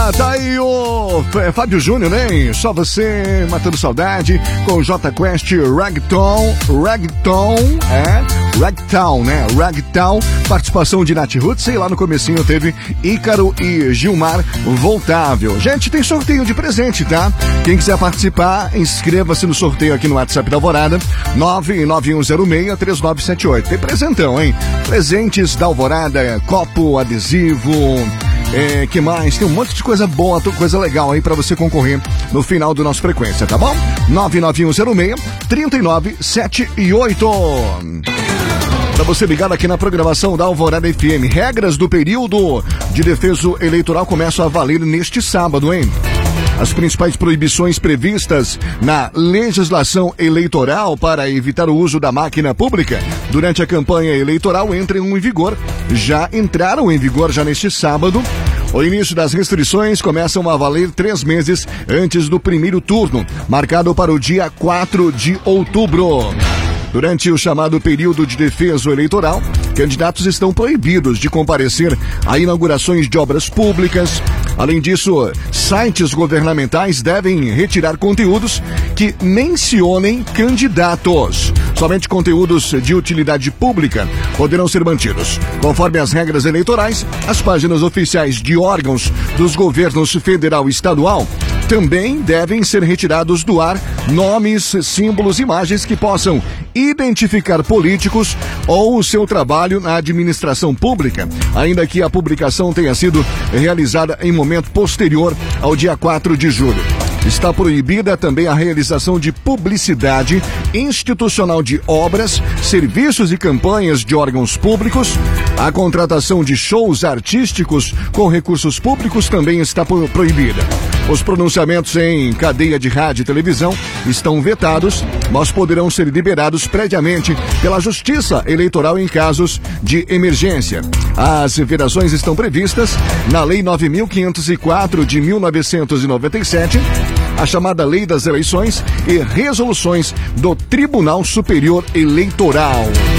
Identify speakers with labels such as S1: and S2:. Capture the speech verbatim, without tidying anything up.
S1: Ah, tá aí o Fábio Júnior, né? Só você matando saudade com o J Quest Ragtown, Ragtown, é? Ragtown, né? Ragtown, participação de Nath Roots, sei lá, no comecinho teve Ícaro e Gilmar Voltável. Gente, tem sorteio de presente, tá? Quem quiser participar, inscreva-se no sorteio aqui no WhatsApp da Alvorada, nove nove um zero seis três nove sete oito. Tem presentão, hein? Presentes da Alvorada, copo, adesivo, é, que mais? Tem um monte de coisa boa, coisa legal aí pra você concorrer no final do nosso Frequência, tá bom? nove nove um zero seis três nove sete oito. Para você ligado aqui na programação da Alvorada F M, regras do período de defeso eleitoral começam a valer neste sábado, hein? As principais proibições previstas na legislação eleitoral para evitar o uso da máquina pública durante a campanha eleitoral entram em vigor. Já entraram em vigor já neste sábado. O início das restrições começam a valer três meses antes do primeiro turno, marcado para o dia quatro de outubro. Durante o chamado período de defeso eleitoral, candidatos estão proibidos de comparecer a inaugurações de obras públicas. Além disso, sites governamentais devem retirar conteúdos que mencionem candidatos. Somente conteúdos de utilidade pública poderão ser mantidos. Conforme as regras eleitorais, as páginas oficiais de órgãos dos governos federal e estadual também devem ser retirados do ar nomes, símbolos, imagens que possam identificar políticos ou o seu trabalho na administração pública, ainda que a publicação tenha sido realizada em momento posterior ao dia quatro de julho. Está proibida também a realização de publicidade institucional de obras, serviços e campanhas de órgãos públicos. A contratação de shows artísticos com recursos públicos também está proibida. Os pronunciamentos em cadeia de rádio e televisão estão vetados, mas poderão ser liberados previamente pela Justiça Eleitoral em casos de emergência. As vedações estão previstas na Lei nove mil quinhentos e quatro de mil novecentos e noventa e sete, a chamada Lei das Eleições e resoluções do Tribunal Superior Eleitoral.